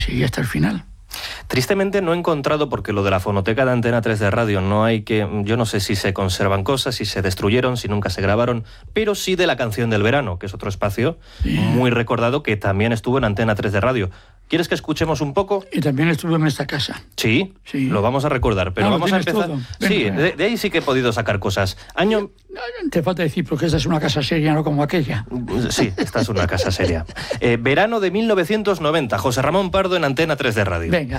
seguí hasta el final. Tristemente no he encontrado, porque lo de la fonoteca de Antena 3 de radio no hay que... Yo no sé si se conservan cosas, si se destruyeron, si nunca se grabaron, pero sí de la canción del verano, que es otro espacio muy recordado que también estuvo en Antena 3 de radio. ¿Quieres que escuchemos un poco? Y también estuvo en esta casa. Sí, lo vamos a recordar, pero vamos a empezar... Sí, de ahí sí que he podido sacar cosas. Año... Te falta decir, porque esta es una casa seria, no como aquella. Sí, esta es una casa seria. Verano de 1990, José Ramón Pardo en Antena 3 de radio. Venga.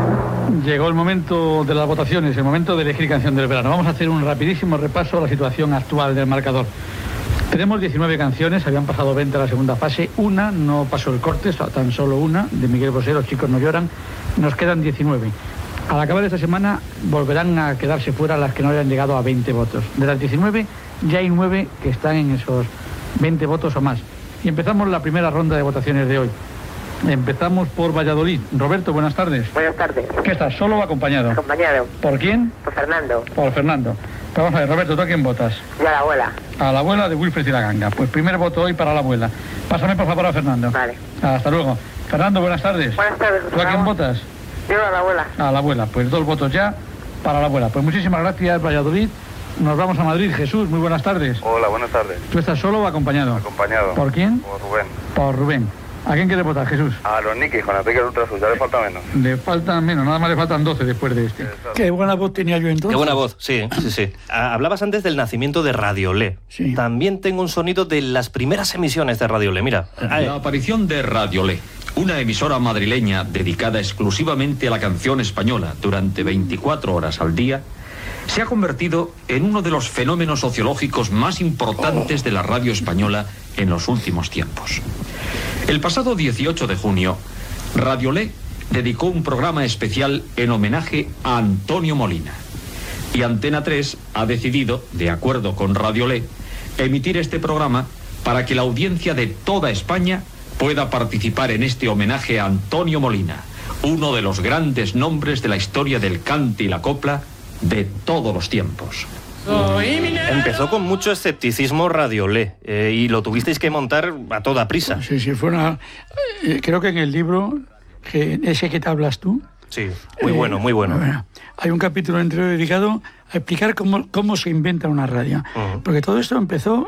Llegó el momento de las votaciones, el momento de elegir canción del verano. Vamos a hacer un rapidísimo repaso a la situación actual del marcador. Tenemos 19 canciones, habían pasado 20 a la segunda fase, una no pasó el corte, tan solo una, de Miguel Bosé, Los chicos no lloran, nos quedan 19. Al acabar esta semana volverán a quedarse fuera las que no hayan llegado a 20 votos. De las 19 ya hay 9 que están en esos 20 votos o más. Y empezamos la primera ronda de votaciones de hoy. Empezamos por Valladolid. Roberto, buenas tardes. Buenas tardes. ¿Qué estás, solo o acompañado? Acompañado. ¿Por quién? Por Fernando. Por Fernando. Pero vamos a ver, Roberto, ¿tú a quién votas? Yo a la abuela. A la abuela de Wilfred y la Ganga. Pues primer voto hoy para la abuela. Pásame por favor a Fernando. Vale. Hasta luego. Fernando, buenas tardes. Buenas tardes. ¿Tú a quién votas? Yo a la abuela. A la abuela. Pues 2 votos ya para la abuela. Pues muchísimas gracias, Valladolid. Nos vamos a Madrid. Jesús, muy buenas tardes. Hola, buenas tardes. ¿Tú estás solo o acompañado? Acompañado. ¿Por quién? Por Rubén. Por Rubén. ¿A quién quieres votar, Jesús? A los Nikis, con Enrique Ultrasur, ya le falta menos. Le faltan menos, nada más le faltan 12 después de este. Qué buena voz tenía yo entonces. Qué buena voz, sí. Hablabas antes del nacimiento de Radiolé. Sí. También tengo un sonido de las primeras emisiones de Radiolé, mira. La aparición de Radiolé, una emisora madrileña dedicada exclusivamente a la canción española durante 24 horas al día, se ha convertido en uno de los fenómenos sociológicos más importantes de la radio española en los últimos tiempos. El pasado 18 de junio, Radiolé dedicó un programa especial en homenaje a Antonio Molina. Y Antena 3 ha decidido, de acuerdo con Radiolé, emitir este programa para que la audiencia de toda España pueda participar en este homenaje a Antonio Molina, uno de los grandes nombres de la historia del cante y la copla de todos los tiempos. Empezó con mucho escepticismo Radiolé y lo tuvisteis que montar a toda prisa. Sí, fue una... creo que en el libro, ese que te hablas tú... Sí, muy bueno, muy bueno. Hay un capítulo entero dedicado a explicar cómo se inventa una radio. Porque todo esto empezó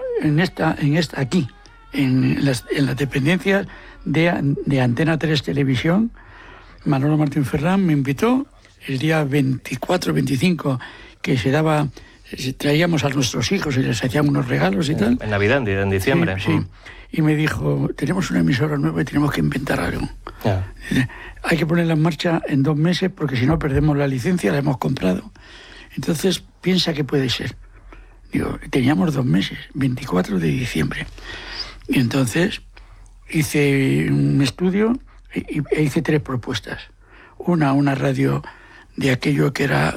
aquí, en las dependencias de Antena 3 Televisión. Manolo Martín Ferrán me invitó el día 24, 25, que traíamos a nuestros hijos y les hacíamos unos regalos y tal. En Navidad, en diciembre. Sí. Y me dijo, tenemos una emisora nueva y tenemos que inventar algo. Hay que ponerla en marcha en 2 meses porque si no perdemos la licencia, la hemos comprado. Entonces, piensa que puede ser. Digo, teníamos 2 meses, 24 de diciembre. Y entonces hice un estudio e hice 3 propuestas. Una radio de aquello que era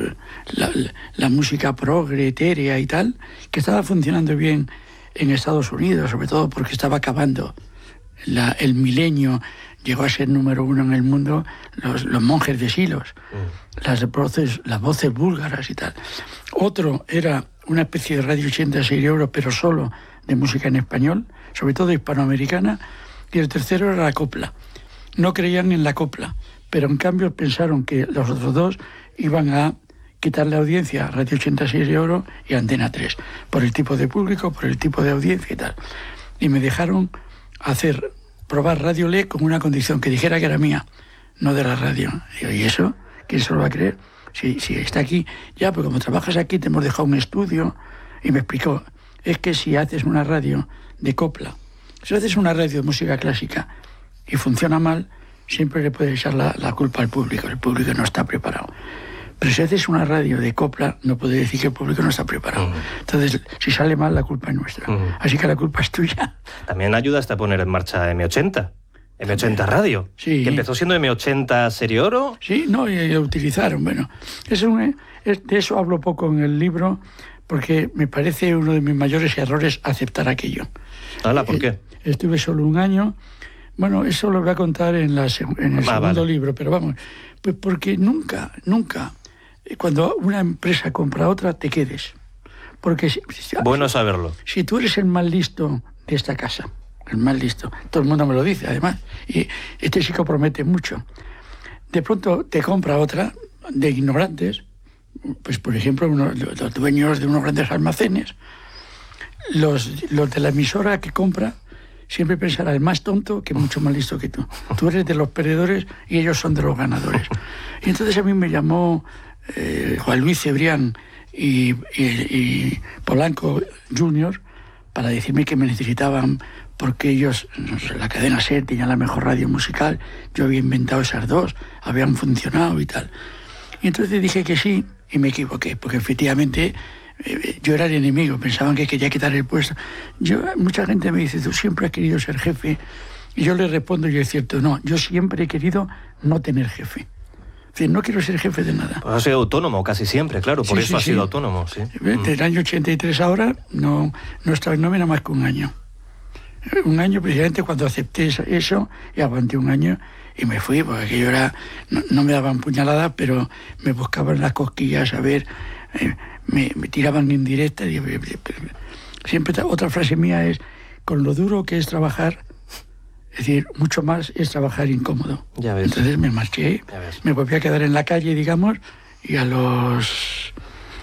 la música progre, etérea y tal, que estaba funcionando bien en Estados Unidos, sobre todo porque estaba acabando el milenio, llegó a ser número 1 en el mundo los monjes de Silos, las voces búlgaras y tal. Otro era una especie de radio 86 euros, pero solo de música en español, sobre todo hispanoamericana, y el tercero era la copla. No creían en la copla, pero en cambio pensaron que los otros 2 iban a quitarle audiencia a Radio 86 euros y a Antena 3, por el tipo de público, por el tipo de audiencia y tal. Y me dejaron probar Radiolé con una condición, que dijera que era mía, no de la radio. Digo, ¿y eso? ¿Quién se lo va a creer? Si está aquí, ya, pero como trabajas aquí te hemos dejado un estudio. Y me explicó, es que si haces una radio de copla, si haces una radio de música clásica y funciona mal, siempre le puedes echar la culpa al público. El público no está preparado. Pero si haces una radio de copla, no puedes decir que el público no está preparado. Entonces, si sale mal, la culpa es nuestra. Así que la culpa es tuya. También ayudaste a poner en marcha M80. M80 Radio. Sí. Que empezó siendo M80 Serie Oro. Sí, no, y lo utilizaron. Bueno, de eso hablo poco en el libro, porque me parece uno de mis mayores errores aceptar aquello. ¿Hala? ¿Por qué? Estuve solo 1 año. Bueno, eso lo voy a contar en el segundo libro, pero vamos, pues porque nunca, cuando una empresa compra otra, te quedes. Porque bueno saberlo. Si tú eres el más listo de esta casa, el más listo. Todo el mundo me lo dice, además. Y este chico promete mucho. De pronto te compra otra de ignorantes, pues por ejemplo, los dueños de unos grandes almacenes, los de la emisora que compra, siempre pensará el más tonto que mucho más listo que tú. Tú eres de los perdedores y ellos son de los ganadores. Y entonces a mí me llamó Juan Luis Cebrián y Polanco Jr. para decirme que me necesitaban porque ellos, no sé, la cadena SER tenía la mejor radio musical, yo había inventado esas dos, habían funcionado y tal. Y entonces dije que sí y me equivoqué, porque efectivamente yo era el enemigo, pensaban que quería quitar el puesto. Mucha gente me dice, tú siempre has querido ser jefe, y yo le respondo, y es cierto, no, yo siempre he querido no tener jefe. Es decir, no quiero ser jefe de nada. Pues has sido autónomo casi siempre, claro, por eso has sido autónomo. Sí. Desde el año 83 ahora no he estado en nómina más que un año. Un año precisamente cuando acepté eso y aguanté un año y me fui, porque aquello era, no me daban puñaladas, pero me buscaban las cosquillas, a ver, me tiraban en directa. Siempre otra frase mía es, con lo duro que es trabajar, es decir, mucho más es trabajar incómodo. Ya ves. Entonces me marché, me volví a quedar en la calle, digamos, y a los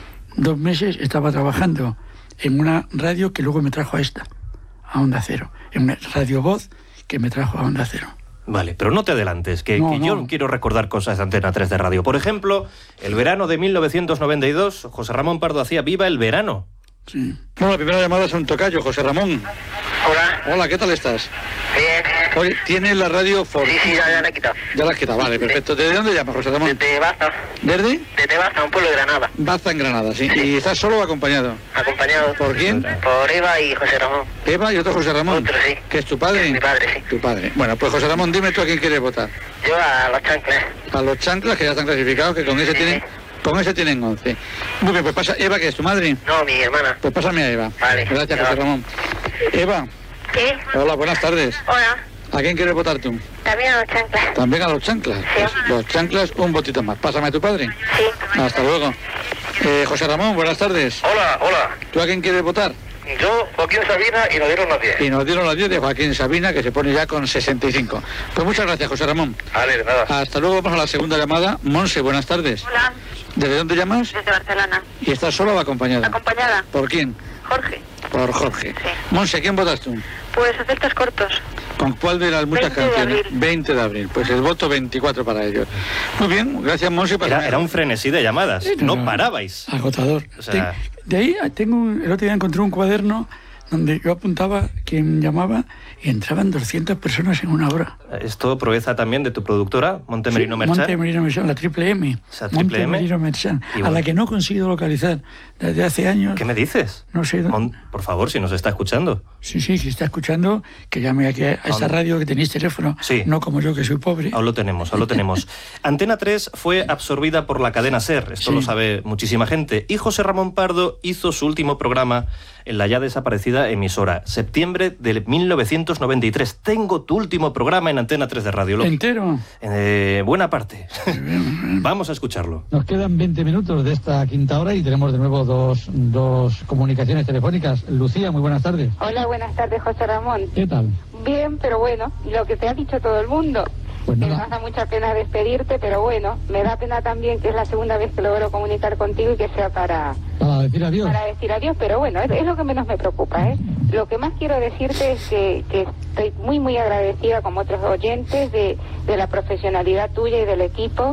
2 meses estaba trabajando en una radio que luego me trajo a esta, a Onda Cero, en una Radio Voz que me trajo a Onda Cero. Vale, pero no te adelantes, que yo quiero recordar cosas de Antena 3 de radio. Por ejemplo, el verano de 1992, José Ramón Pardo hacía Viva el Verano. Sí. No, la primera llamada es un tocayo, José Ramón. Hola. Hola, ¿qué tal estás? Bien. Oye, ¿tienes la radio Ford? Sí, ya la he quitado. Ya la has quitado, vale, perfecto. ¿Desde dónde llamas, José Ramón? Desde Baza. ¿Desde? Desde Baza, un pueblo de Granada. Baza, en Granada, sí. ¿Y estás solo o acompañado? Acompañado. ¿Por quién? Por Eva y José Ramón. Eva y otro José Ramón. Otro, sí. ¿Que es tu padre? Es mi padre, sí. Tu padre. Bueno, pues José Ramón, dime tú a quién quieres votar. Yo a los chanclas. A los chanclas, que ya están clasificados, que con ese tienen 11. Muy bien, pues pasa. ¿Eva, que es tu madre? No, mi hermana. Pues pásame a Eva. Vale. Gracias, José Ramón. Eva. ¿Qué? Hola, buenas tardes. Hola. ¿A quién quieres votar tú? También a los chanclas. También a los chanclas. Sí. Pues los chanclas, un votito más. Pásame a tu padre. Sí. Hasta luego. José Ramón, buenas tardes. Hola. ¿Tú a quién quieres votar? Yo, Joaquín Sabina, y nos dieron las 10. Y nos dieron las 10 de Joaquín Sabina, que se pone ya con 65. Pues muchas gracias, José Ramón. Vale, de nada. Hasta luego, vamos a la segunda llamada. Monse, buenas tardes. Hola. ¿Desde dónde llamas? Desde Barcelona. ¿Y estás sola o acompañada? ¿Acompañada? ¿Por quién? Jorge. Por Jorge. Sí. Monse, ¿quién votas tú? Pues aceptas cortos. ¿Con cuál de las muchas 20 de canciones? abril. 20 de abril. Pues el voto 24 para ellos. Muy bien, gracias, Monse. Era un frenesí de llamadas, no parabais. Agotador. O sea, De ahí el otro día encontré un cuaderno donde yo apuntaba quién llamaba y entraban 200 personas en una hora. Esto proeza también de tu productora, Montemerino Merchan. Montemerino Merchan, la Triple M. Esa Triple M. Montemerino Merchan, Y a bueno, la que no consigo localizar desde hace años. ¿qué me dices? No sé dónde. Por favor, si nos está escuchando. Sí, si está escuchando, que llame aquí a esta radio que tenéis teléfono, Sí. no como yo que soy pobre. Aún lo tenemos. Antena 3 fue absorbida por la cadena SER, esto Sí. lo sabe muchísima gente, y José Ramón Pardo hizo su último programa en la ya desaparecida emisora, septiembre de 1993. Tengo tu último programa en Antena 3 de Radio Lógica. ¿Entero? Buena parte. Vamos a escucharlo. Nos quedan 20 minutos de esta quinta hora y tenemos de nuevo dos comunicaciones telefónicas. Lucía, muy buenas tardes. Hola, buenas tardes, José Ramón. ¿Qué tal? Bien, pero bueno, lo que te ha dicho todo el mundo. Pues Me nada. da mucha pena despedirte, pero bueno, me da pena también que es la segunda vez que logro comunicar contigo y que sea para decir adiós. Para decir adiós, pero bueno, es lo que menos me preocupa, ¿eh? Lo que más quiero decirte es que estoy muy, muy agradecida, como otros oyentes, de la profesionalidad tuya y del equipo,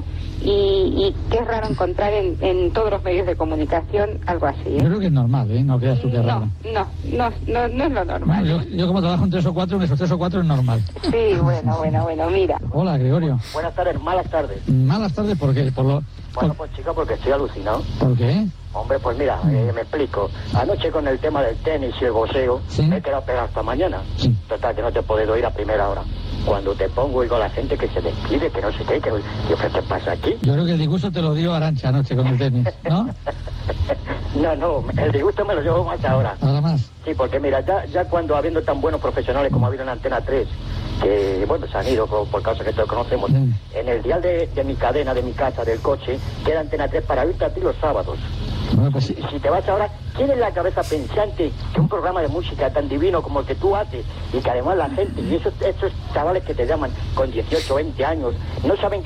y que es raro encontrar en todos los medios de comunicación algo así, ¿eh? Yo creo que es normal, ¿eh? No creas tú que es raro. No es lo normal. Bueno, yo como trabajo en 3 o 4, en esos 3 o 4 es normal. Sí, bueno, mira. Hola, Gregorio. Buenas tardes, malas tardes. Malas tardes, ¿por qué? Bueno, pues chica, porque estoy alucinado. ¿Por qué? Hombre, pues mira, me explico. Anoche con el tema del tenis y el boxeo, Sí. me he quedado pegado hasta mañana. Sí. Total, que no te he podido ir a primera hora. Cuando te pongo, oigo a la gente que se despide, que no sé qué, yo, ¿qué te pasa aquí? Yo creo que el disgusto te lo dio Arantxa anoche con el tenis, ¿no? No, el disgusto me lo llevo más ahora. Nada más. Sí, porque mira, ya cuando habiendo tan buenos profesionales como ha habido en Antena 3, que bueno, se han ido por causa que todos conocemos, en el dial de mi cadena, de mi casa, del coche, queda Antena 3 para irte a ti los sábados. Bueno, pues sí. Si te vas ahora, ¿quién es la cabeza pensante que un programa de música tan divino como el que tú haces y que además la gente, y estos chavales que te llaman con 18, 20 años, no saben